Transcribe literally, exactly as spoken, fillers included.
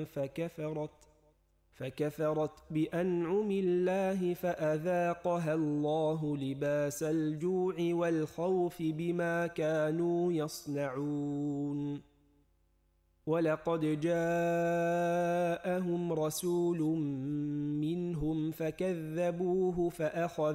فكفرت فكفرت بأنعم الله فأذاقها الله لباس الجوع والخوف بما كانوا يصنعون ولقد جاءهم رسول منهم فكذبوه فأخذ